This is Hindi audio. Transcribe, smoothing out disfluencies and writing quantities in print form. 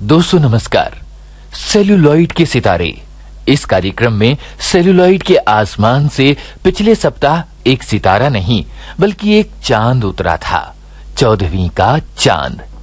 दोस्तों नमस्कार। सेल्यूलॉइड के सितारे इस कार्यक्रम में सेल्यूलॉइड के आसमान से पिछले सप्ताह एक सितारा नहीं बल्कि एक चांद उतरा था, 14वीं का चांद।